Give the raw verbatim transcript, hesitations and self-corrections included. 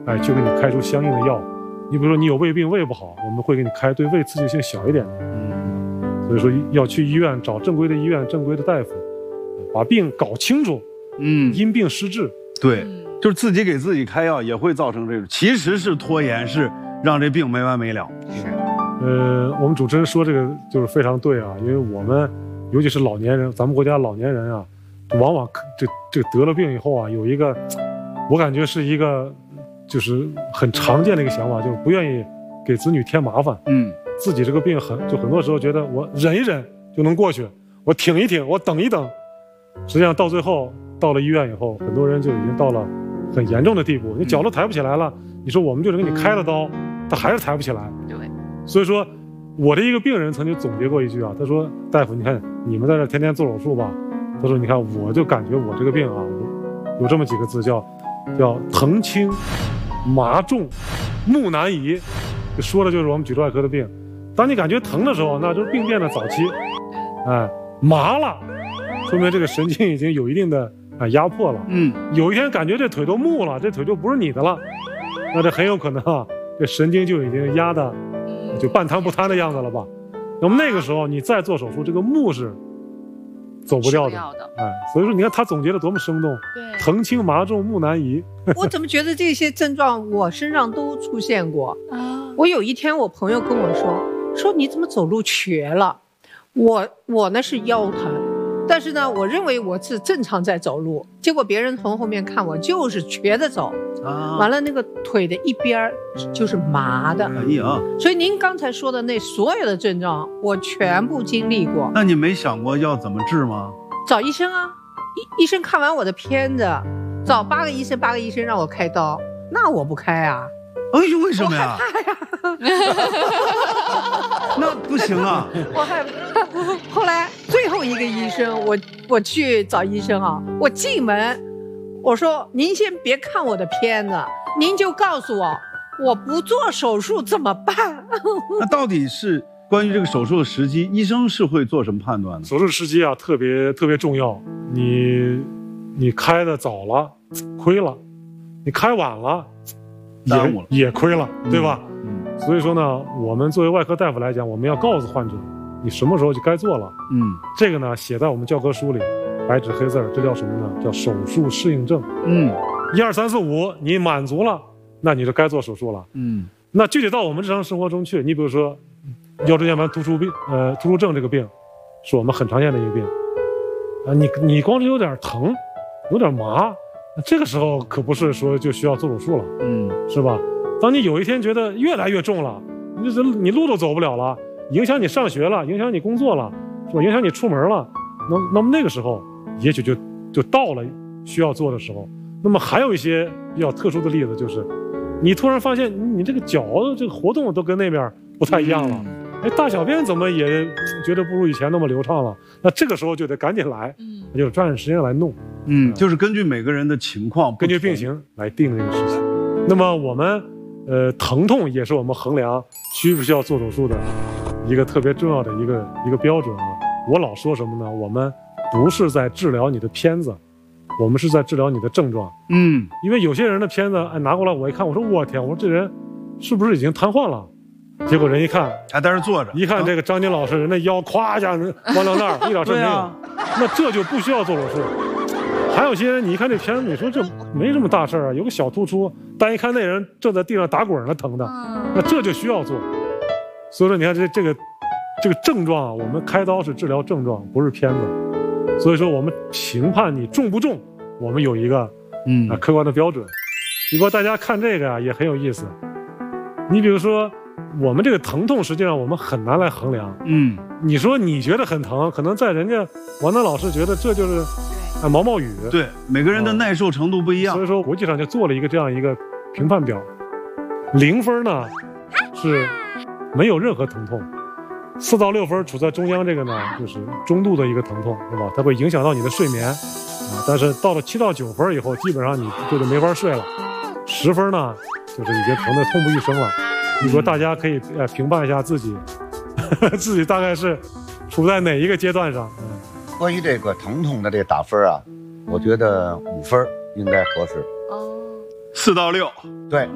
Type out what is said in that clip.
哎，就给你开出相应的药。你比如说你有胃病，胃不好，我们会给你开对胃刺激性小一点的。嗯，所以说要去医院找正规的医院、正规的大夫，把病搞清楚。嗯，因病施治。 对，就是自己给自己开药也会造成这种，其实是拖延，是让这病没完没了。 是。 呃，我们主持人说这个就是非常对啊，因为我们尤其是老年人，咱们国家老年人啊，往往这这得了病以后啊，有一个，我感觉是一个就是很常见的一个想法，就是不愿意给子女添麻烦。嗯，自己这个病很就很多时候觉得我忍一忍就能过去，我挺一挺，我等一等，实际上到最后到了医院以后，很多人就已经到了很严重的地步，你脚都抬不起来了，你说我们就是给你开了刀，他还是抬不起来。 对。所以说，我的一个病人曾经总结过一句啊，他说：“大夫，你看你们在这天天做手术吧，他说你看我就感觉我这个病啊，有这么几个字叫叫疼轻、麻重、目难移，说的就是我们脊柱外科的病。当你感觉疼的时候，那就是病变的早期，哎，麻了，说明这个神经已经有一定的啊压迫了。嗯，有一天感觉这腿都木了，这腿就不是你的了，那这很有可能啊，这神经就已经压的。”就半瘫不瘫的样子了吧？那么那个时候你再做手术，这个木是走不掉的。哎，所以说你看他总结的多么生动，对，疼轻麻重目难移。 我怎么觉得这些症状我身上都出现过啊？我有一天我朋友跟我说，说你怎么走路瘸了？我我呢是腰疼，但是呢我认为我是正常在走路，结果别人从后面看我就是瘸着走。啊、完了，那个腿的一边就是麻的。哎呀，所以您刚才说的那所有的症状，我全部经历过。 那你没想过要怎么治吗？ 找医生啊，医医生看完我的片子，找八个医生，八个医生让我开刀，那我不开啊。 哎呦，为什么呀？ 我害怕呀。那不行啊。 我害怕。后来最后一个医生，我我去找医生啊，我进门。我说您先别看我的片子，您就告诉我，我不做手术怎么办？ 那到底是关于这个手术的时机，医生是会做什么判断呢？ 手术时机啊，特别特别重要。你你开的早了，亏了；你开晚了， 耽误了， 也亏了，对吧？嗯。所以说呢，我们作为外科大夫来讲，我们要告诉患者，你什么时候就该做了。嗯。这个呢，写在我们教科书里。白纸黑字，这叫什么呢？叫手术适应症。嗯，一二三四五，你满足了，那你就该做手术了。嗯，那具体到我们日常生活中去，你比如说腰椎间盘突出病，呃，突出症这个病，是我们很常见的一个病。啊，你你光是有点疼，有点麻，这个时候可不是说就需要做手术了。嗯，是吧？当你有一天觉得越来越重了，你这你路都走不了了，影响你上学了，影响你工作了，是吧？影响你出门了，那那么那个时候。也许就就到了需要做的时候。那么还有一些比较特殊的例子，就是你突然发现你这个脚这个活动都跟那边不太一样了，哎，大小便怎么也觉得不如以前那么流畅了？那这个时候就得赶紧来，嗯，就抓紧时间来弄， 嗯，就是根据每个人的情况， 根据病情来定这个事情。那么我们呃疼痛也是我们衡量需不需要做手术的一个特别重要的一个一个标准啊。我老说什么呢？我们不是在治疗你的片子，我们是在治疗你的症状。嗯，因为有些人的片子，哎，拿过来我一看，我说我天，我说这人是不是已经瘫痪了？结果人一看， 还在这坐着， 一看这个张金老师，人的腰咵一下弯到那儿，一点事没有，啊、那这就不需要做手术。还有些人，你一看这片子，你说这没什么大事啊，有个小突出，但一看那人正在地上打滚呢，疼的，那这就需要做。所以说，你看这这个这个症状啊，我们开刀是治疗症状，不是片子。所以说，我们评判你重不重，我们有一个嗯啊客观的标准。不过大家看这个啊也很有意思。你比如说，我们这个疼痛实际上我们很难来衡量。嗯，你说你觉得很疼，可能在人家王丹老师觉得这就是啊毛毛雨。 对，每个人的耐受程度不一样。 所以说，国际上就做了一个这样一个评判表，零分呢是没有任何疼痛。四到六分处在中央，这个呢就是中度的一个疼痛，是吧？它会影响到你的睡眠，啊，但是到了七到九分以后，基本上你就是没法睡了。十分呢，就是已经疼得痛不欲生了。你说大家可以呃评判一下自己，呵呵自己大概是处在哪一个阶段上？嗯， 关于这个疼痛的这打分啊，我觉得五分应该合适。 哦，四到六， 对。